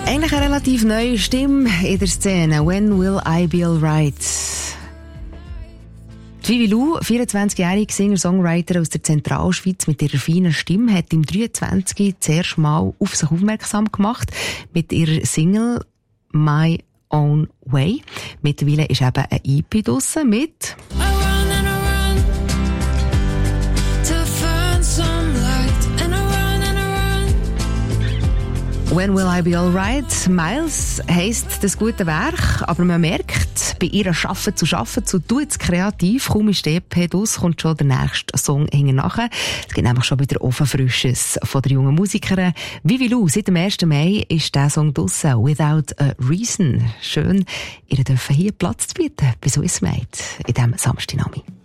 Eigentlich eine relativ neue Stimme in der Szene. When will I be alright? Vivi Lou, 24-jährige Singer-Songwriter aus der Zentralschweiz mit ihrer feinen Stimme, hat im 23 zuerst mal auf sich aufmerksam gemacht mit ihrer Single My Own Way. Mittlerweile ist eben ein EP draussen mit When will I be alright? Miles heisst das gute Werk, aber man merkt, bei ihr Schaffen zu tut's kreativ. Kaum ist die EP aus, kommt schon der nächste Song hinten nachher. Es gibt nämlich schon wieder Ofenfrisches von der jungen Musikerin Vivi Lou. Seit dem 1. Mai ist der Song draussen, Without a Reason. Schön, ihr dürfen hier Platz zu bieten bei Swiss Made in diesem Samstagnachmittag.